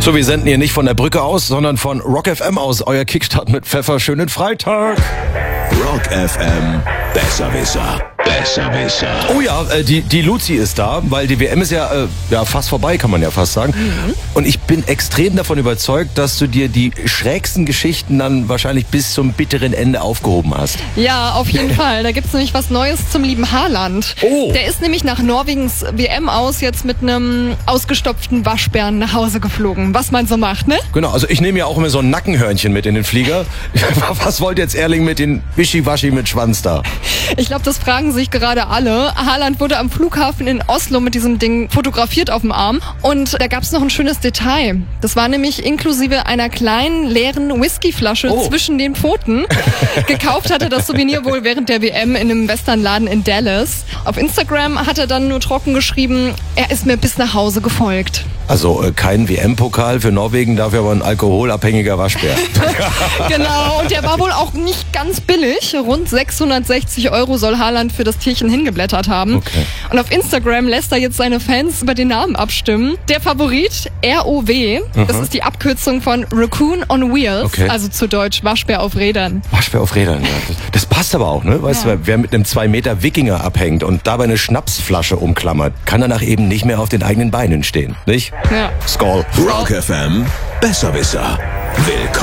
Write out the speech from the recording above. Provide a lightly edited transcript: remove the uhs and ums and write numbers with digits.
So, wir senden hier nicht von der Brücke aus, sondern von Rock FM aus. Euer Kickstart mit Pfeffer. Schönen Freitag. Rock FM, Besserwisser. Besserwisser. Oh ja, die Luzi ist da, weil die WM ist ja fast vorbei, kann man ja fast sagen. Und ich bin extrem davon überzeugt, dass du dir die schrägsten Geschichten dann wahrscheinlich bis zum bitteren Ende aufgehoben hast. Ja, auf jeden Fall. Da gibt's nämlich was Neues zum lieben Haaland. Oh. Der ist nämlich nach Norwegens WM aus jetzt mit einem ausgestopften Waschbären nach Hause geflogen. Was man so macht, ne? Genau, also ich nehme ja auch immer so ein Nackenhörnchen mit in den Flieger. Was wollte jetzt Erling mit den Wischiwaschi mit Schwanz da? Ich glaube, das fragen sich gerade alle. Haaland wurde am Flughafen in Oslo mit diesem Ding fotografiert auf dem Arm. Und da gab's noch ein schönes Detail. Das war nämlich inklusive einer kleinen, leeren Whiskyflasche zwischen den Pfoten. Gekauft hat er das Souvenir wohl während der WM in einem Westernladen in Dallas. Auf Instagram hat er dann nur trocken geschrieben, er ist mir bis nach Hause gefolgt. Also kein WM-Pokal für Norwegen, dafür aber ein alkoholabhängiger Waschbär. Genau, und der war wohl auch nicht ganz billig. Rund 660 € soll Haaland für das Tierchen hingeblättert haben. Okay. Und auf Instagram lässt er jetzt seine Fans über den Namen abstimmen. Der Favorit, ROW, das ist die Abkürzung von Raccoon on Wheels, Okay. also zu Deutsch Waschbär auf Rädern. Waschbär auf Rädern, ja. Das passt aber auch, ne? Weißt du, wer mit einem 2 Meter Wikinger abhängt und dabei eine Schnapsflasche umklammert, kann danach eben nicht mehr auf den eigenen Beinen stehen, nicht? Ja. Skål. Rock FM, Besserwisser. Willkommen.